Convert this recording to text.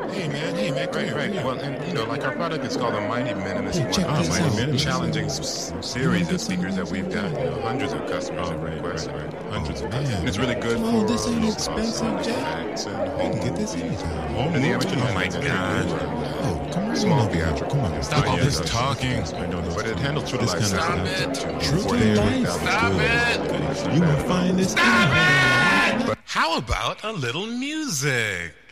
Hey man, come here. Well, and like our product is called the Mighty Minimus Hey, check this out. One. Challenging series of speakers that we've got. Hundreds of customers have requested. Hundreds of customers. And it's really good Come on, for this ain't low expensive, cost Jack. acts and You can get this anytime. And the amateur Oh my God. Oh, come on. Small theatrical. Come on. Stop all this talking. I know those. But it handles true to This life kind of sound. stuff. True to life. Stop it. You will find this. Stop it! How about a little music?